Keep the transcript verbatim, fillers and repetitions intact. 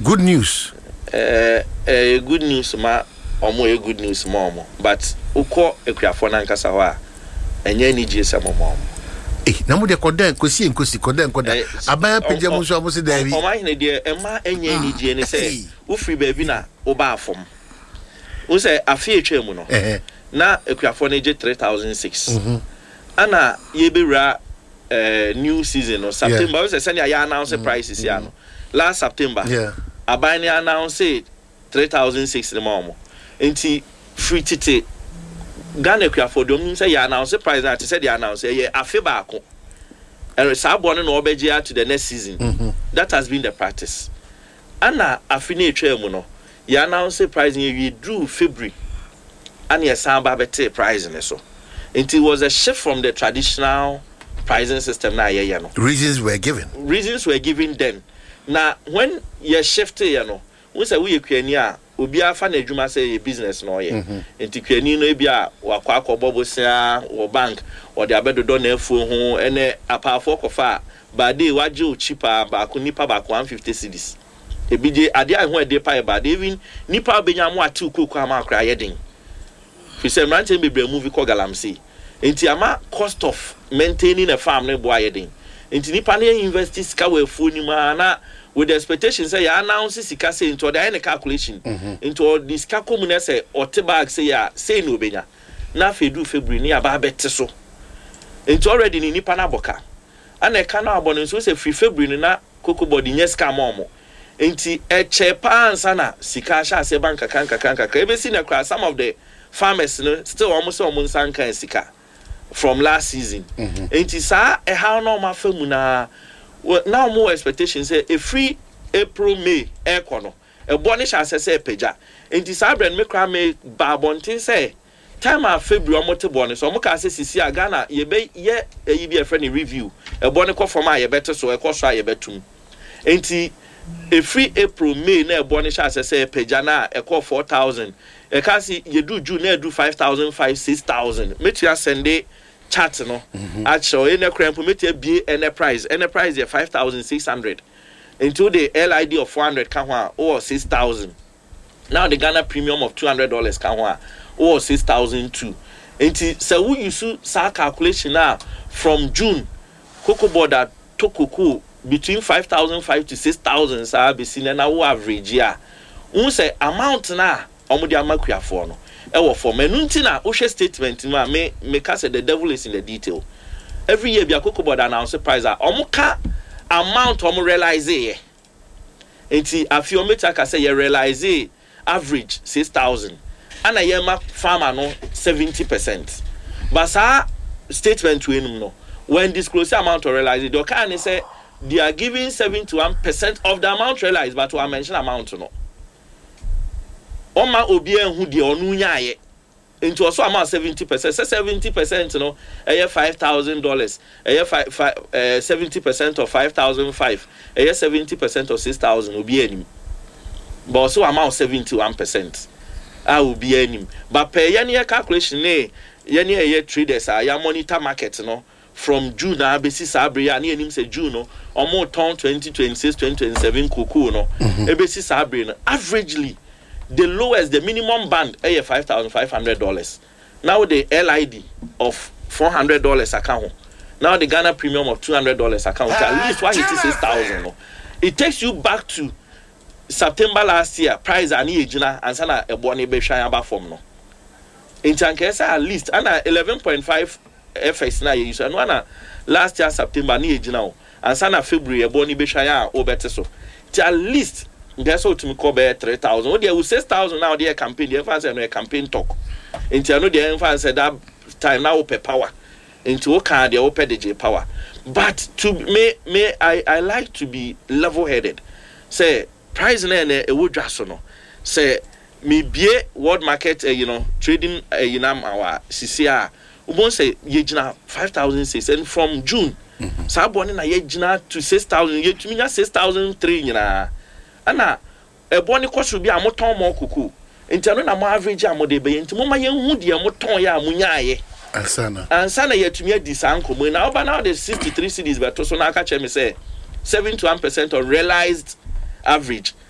Good news. Uh, uh, good news, ma. Omo a good news, mom. But uko ekuafo na nkasa ho a enye ni gisa mom. Eh, na mo de koda nkosi nkosi koda nkoda. Aban pagya mo so amosi da bi. O ma hine de ema enye ni gie ni say wo free ba bi na wo ba afom. Wo say afi etwa mu no. Eh. Na ekuafo na je three thousand six. Mhm. Ana ye bewura uh, new season no September we say send ya announce prices ya no. Last September. Yeah. Abani announce three thousand six the mom. Enti free tite Ghana Ekuafo dom say ya announce price that said ya announce ye afi baako. And sabon no obegia to the next season. Mm-hmm. That has been the practice. Ana afi na etwa mu no ya announce price we drew February. And ya samba bete price ne so. Enti was a shift from the traditional pricing system na ye no. Reasons were given. Reasons were given then. Now when you shift you know, we say we kwani a obi afa na adwuma say business no ye. Enti kwani no bia wakwa akobobo sia wo bank or the abedodo na afu ho ene apafo kofa ba dey waje o cheaper ba ko nipa ba ko one hundred fifty cedis. Ebije ade a ho ade pa ba dey even nipa benya mo ati ukoko ama akra ye den. Fi say mrante bebre movie ko galamsey. Enti ama cost of maintaining a farm ne boa ye den. Enti nipa na invest sika we fu ni ma na with the expectation say ya announce sika say into the any calculation into the sika comune say ote bag say ya say no benya na fedu February ni aba bete so into already ni nipa na boka ana e kana abon so say free February na Cocoa Board nye sika momo enti e che pansa na sika sha say bank kanka kanka ka ebe si na kra some of the farmers no still almost almost sanka sika from last season. Mm-hmm. Enti sa e how no ma famu na now more expectations say a free April May e kono e boni sha say peja. Enti sa brand me kra me ba bontin say time of February omote boni so omoka say sisi a Ghana ye be ye e bi e friend review e boni ko from a ye better so e ko so a ye betum. Enti a free April May na e boni sha say peja na e ko four thousand e ka si ye do June na do five thousand five six thousand metia sende chat no actually in a cramp metia be enterprise enterprise ya five thousand six hundred into the L I D of four hundred kan ho or six thousand. Now the Ghana premium of two hundred dollars kan ho or six thousand two. Enti so we use sa calculation now from June Cocoa Board that to cocoa between five thousand five to six thousand sa be seen na wo average ya un say amount na omudi amakuafo no e wo for menunti na wo hwe statement ma me me ka say the devil is in the detail. Every year bia Cocoa Board announce price a omuka amount omu realize e enti afi ometa ka say ye realize average six thousand ana ye ma farmer no seventy percent but sa statement we no when disclose amount of realize the can say they are giving seventy-one percent of the amount realized but we mention amount no Oma obi enhu de onu nyaaye into also amount seventy percent say seventy percent no eh five thousand dollars eh five seventy percent of five thousand five eh seventy percent of six thousand obi enim but also amount seventy-one percent ah obi enim but per ye ne calculation ne ye ne eh traders ah ya monitor market no from June na besi sabre ya ne enim say June no omo ton twenty twenty-six twenty twenty-seven cocoa no e besi sabre no averagely the lowest, the minimum band, is five thousand five hundred dollars. Now the L I D of four hundred dollars account. Now the Ghana premium of two hundred dollars account. At least why it is six thousand. It takes you back to September last year. Price ani ejina and sana eboni be shine about from no. In Tankesa at least ana eleven point five F S na you so na last year September ni ejina and sana February eboni be shine o better so. At least that's what me call be three thousand. What they will six thousand now their campaign, the fans no campaign talk. Into no the fans said that time now open power. Into okay they open the J power. But to me me I I like to be level headed. Say price na na e wo dwaso no. Say me bie world market uh, you know trading uh, you know our C C R. We won't say ye gina five thousand six and from June. Sa boni na ye gina to six thousand ye to me six thousand three nyina. Ana e boni kwaso bi amoton mo kuku enti no na mo average amode be enti mo ma ye hu de amoton ya amunyaaye ansana ansana yetumi adi sankomo na oba na the sixty-three cities beto so na aka che me say seventy-one percent of realized average